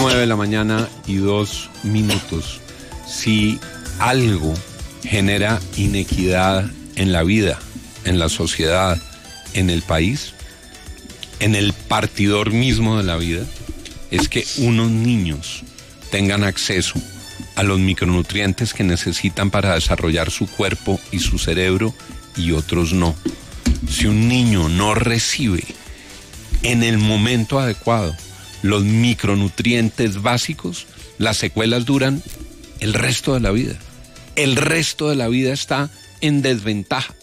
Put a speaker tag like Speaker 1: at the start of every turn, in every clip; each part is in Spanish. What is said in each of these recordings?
Speaker 1: 9:02 a.m. Si algo genera inequidad en la vida, en la sociedad, en el país, en el partidor mismo de la vida, es que unos niños tengan acceso a los micronutrientes que necesitan para desarrollar su cuerpo y su cerebro y otros no. Si un niño no recibe en el momento adecuado los micronutrientes básicos, las secuelas duran el resto de la vida. El resto de la vida está en desventaja.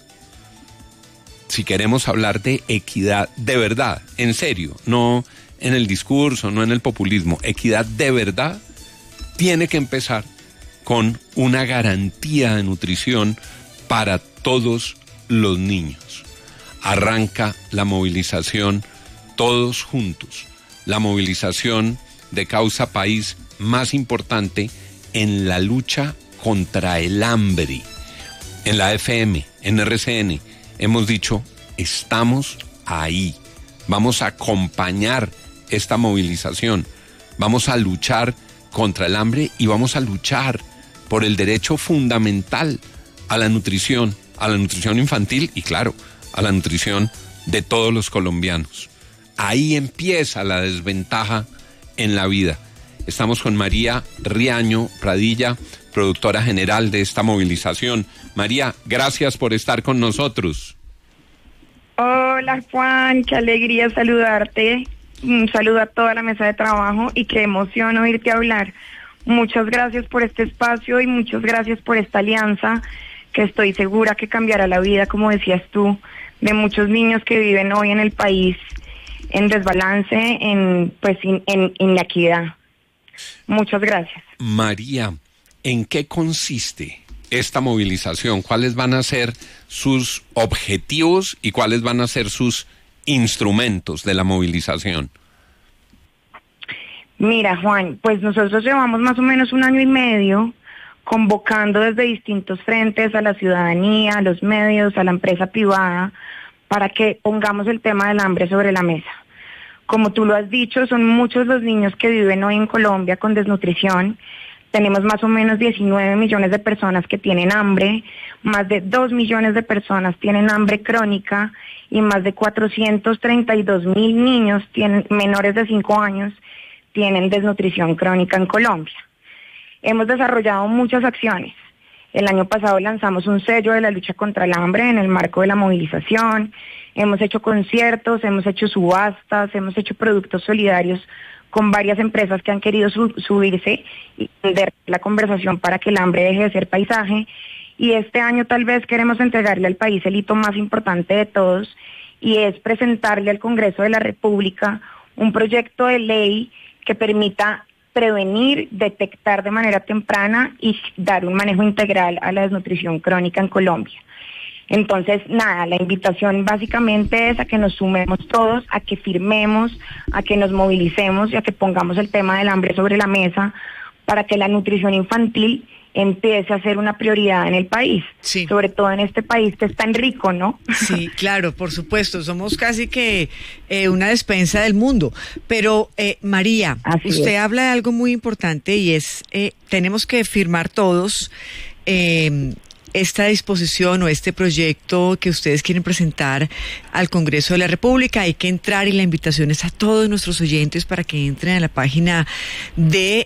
Speaker 1: Si queremos hablar de equidad de verdad, en serio, no en el discurso, no en el populismo, equidad de verdad, tiene que empezar con una garantía de nutrición para todos los niños. Arranca la movilización todos juntos, la movilización de Causa País más importante en la lucha contra el hambre. En la FM, en RCN, hemos dicho, estamos ahí, vamos a acompañar esta movilización, vamos a luchar contra el hambre y vamos a luchar por el derecho fundamental a la nutrición infantil y claro, a la nutrición de todos los colombianos. Ahí empieza la desventaja en la vida. Estamos con María Riaño Pradilla, productora general de esta movilización. María, gracias por estar con nosotros.
Speaker 2: Hola Juan, qué alegría saludarte. Un saludo a toda la mesa de trabajo y qué emoción oírte hablar. Muchas gracias por este espacio y muchas gracias por esta alianza que estoy segura que cambiará la vida, como decías tú, de muchos niños que viven hoy en el país en desbalance, en inequidad. Muchas gracias.
Speaker 1: María, ¿en qué consiste esta movilización? ¿Cuáles van a ser sus objetivos y cuáles van a ser sus instrumentos de la movilización?
Speaker 2: Mira, Juan, pues nosotros llevamos más o menos 1 año y medio convocando desde distintos frentes a la ciudadanía, a los medios, a la empresa privada, para que pongamos el tema del hambre sobre la mesa. Como tú lo has dicho, son muchos los niños que viven hoy en Colombia con desnutrición. Tenemos más o menos 19 millones de personas que tienen hambre, más de 2 millones de personas tienen hambre crónica y más de 432,000 niños menores de 5 años tienen desnutrición crónica en Colombia. Hemos desarrollado muchas acciones. El año pasado lanzamos un sello de la lucha contra el hambre en el marco de la movilización. Hemos hecho conciertos, hemos hecho subastas, hemos hecho productos solidarios con varias empresas que han querido subirse y entender la conversación para que el hambre deje de ser paisaje. Y este año tal vez queremos entregarle al país el hito más importante de todos y es presentarle al Congreso de la República un proyecto de ley que permita prevenir, detectar de manera temprana y dar un manejo integral a la desnutrición crónica en Colombia. Entonces, nada, la invitación básicamente es a que nos sumemos todos, a que firmemos, a que nos movilicemos y a que pongamos el tema del hambre sobre la mesa para que la nutrición infantil empiece a ser una prioridad en el país, sí. Sobre todo en este país que es tan rico, ¿no?
Speaker 3: Sí, claro, por supuesto, somos casi que una despensa del mundo, pero María,
Speaker 2: así
Speaker 3: usted
Speaker 2: es.
Speaker 3: Habla de algo muy importante y es, tenemos que firmar todos esta disposición o este proyecto que ustedes quieren presentar al Congreso de la República. Hay que entrar y la invitación es a todos nuestros oyentes para que entren a la página de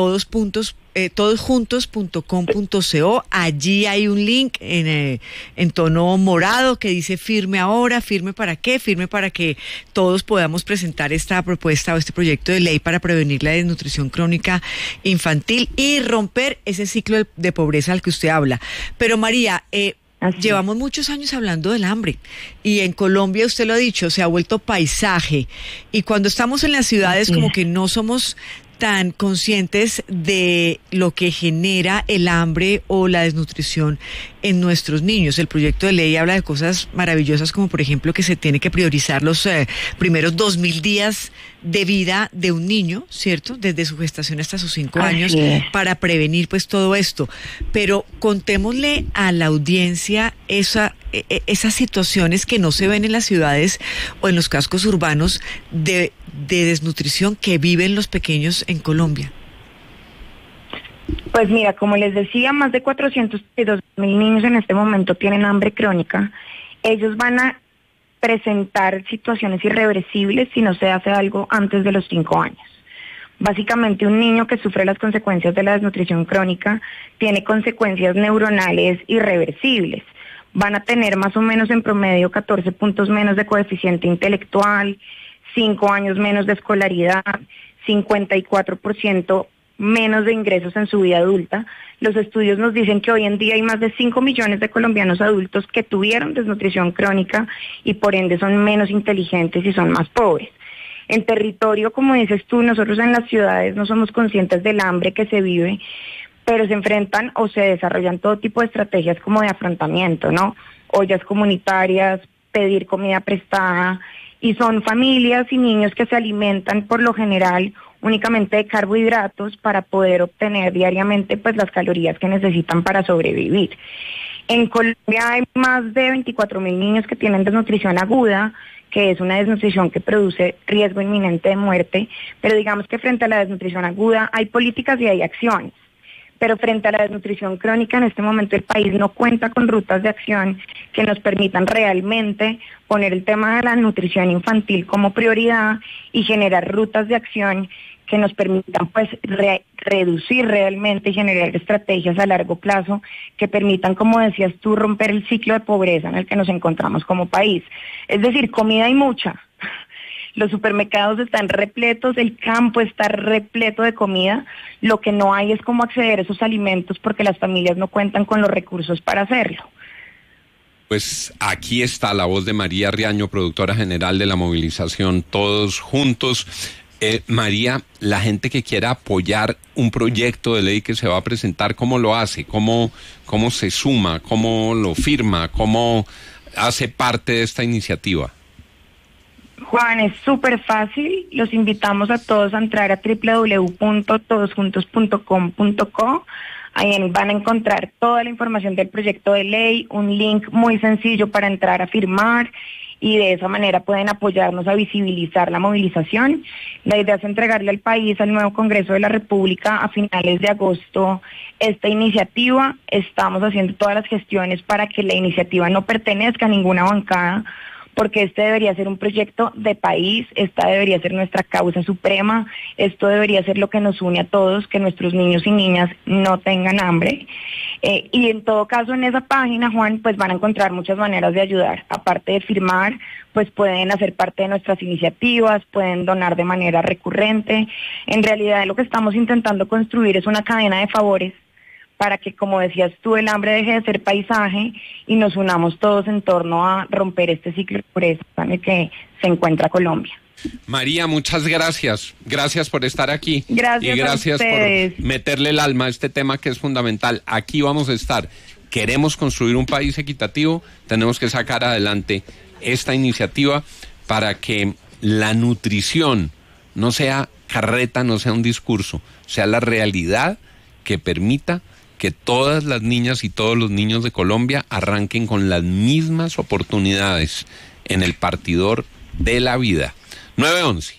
Speaker 3: todosjuntos.com.co. Allí hay un link en tono morado que dice firme ahora. ¿Firme para qué? Firme para que todos podamos presentar esta propuesta o este proyecto de ley para prevenir la desnutrición crónica infantil y romper ese ciclo de pobreza al que usted habla. Pero María, llevamos muchos años hablando del hambre y en Colombia, usted lo ha dicho, se ha vuelto paisaje y cuando estamos en las ciudades como que no somos tan conscientes de lo que genera el hambre o la desnutrición en nuestros niños. El proyecto de ley habla de cosas maravillosas como por ejemplo que se tiene que priorizar los primeros 2.000 días de vida de un niño, ¿cierto? Desde su gestación hasta sus 5 años para prevenir pues todo esto. Pero contémosle a la audiencia esas situaciones que no se ven en las ciudades o en los cascos urbanos de desnutrición que viven los pequeños en Colombia?
Speaker 2: Pues mira, como les decía, más de 402,000 niños en este momento tienen hambre crónica. Ellos van a presentar situaciones irreversibles si no se hace algo antes de los 5 años. Básicamente, un niño que sufre las consecuencias de la desnutrición crónica tiene consecuencias neuronales irreversibles. Van a tener más o menos en promedio 14 puntos menos de coeficiente intelectual, 5 años menos de escolaridad, 54% menos de ingresos en su vida adulta. Los estudios nos dicen que hoy en día hay más de 5 millones de colombianos adultos que tuvieron desnutrición crónica y por ende son menos inteligentes y son más pobres. En territorio, como dices tú, nosotros en las ciudades no somos conscientes del hambre que se vive, pero se enfrentan o se desarrollan todo tipo de estrategias como de afrontamiento, ¿no? Ollas comunitarias, pedir comida prestada, y son familias y niños que se alimentan por lo general únicamente de carbohidratos para poder obtener diariamente pues las calorías que necesitan para sobrevivir. En Colombia hay más de 24,000 niños que tienen desnutrición aguda, que es una desnutrición que produce riesgo inminente de muerte, pero digamos que frente a la desnutrición aguda hay políticas y hay acciones. Pero frente a la desnutrición crónica, en este momento el país no cuenta con rutas de acción que nos permitan realmente poner el tema de la nutrición infantil como prioridad y generar rutas de acción que nos permitan pues reducir realmente y generar estrategias a largo plazo que permitan, como decías tú, romper el ciclo de pobreza en el que nos encontramos como país. Es decir, comida hay mucha. Los supermercados están repletos, el campo está repleto de comida. Lo que no hay es cómo acceder a esos alimentos porque las familias no cuentan con los recursos para hacerlo.
Speaker 1: Pues aquí está la voz de María Riaño, productora general de la movilización Todos Juntos. María, la gente que quiera apoyar un proyecto de ley que se va a presentar, ¿cómo lo hace? ¿Cómo se suma? ¿Cómo lo firma? ¿Cómo hace parte de esta iniciativa?
Speaker 2: Juan, es súper fácil. Los invitamos a todos a entrar a www.todosjuntos.com.co. Ahí van a encontrar toda la información del proyecto de ley, un link muy sencillo para entrar a firmar y de esa manera pueden apoyarnos a visibilizar la movilización. La idea es entregarle al país, al nuevo Congreso de la República, a finales de agosto esta iniciativa. Estamos haciendo todas las gestiones para que la iniciativa no pertenezca a ninguna bancada, porque este debería ser un proyecto de país, esta debería ser nuestra causa suprema, esto debería ser lo que nos une a todos, que nuestros niños y niñas no tengan hambre. Y en todo caso en esa página, Juan, pues van a encontrar muchas maneras de ayudar. Aparte de firmar, pues pueden hacer parte de nuestras iniciativas, pueden donar de manera recurrente. En realidad lo que estamos intentando construir es una cadena de favores para que, como decías tú, el hambre deje de ser paisaje y nos unamos todos en torno a romper este ciclo de pobreza en el que se encuentra Colombia.
Speaker 1: María, muchas gracias. Gracias por estar aquí.
Speaker 2: Gracias,
Speaker 1: y gracias
Speaker 2: a ustedes
Speaker 1: por meterle el alma a este tema que es fundamental. Aquí vamos a estar. Queremos construir un país equitativo, tenemos que sacar adelante esta iniciativa para que la nutrición no sea carreta, no sea un discurso, sea la realidad que permita que todas las niñas y todos los niños de Colombia arranquen con las mismas oportunidades en el partidor de la vida. 9:11.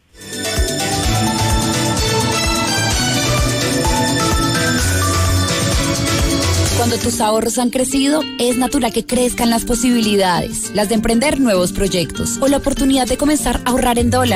Speaker 4: Cuando tus ahorros han crecido, es natural que crezcan las posibilidades, las de emprender nuevos proyectos o la oportunidad de comenzar a ahorrar en dólares.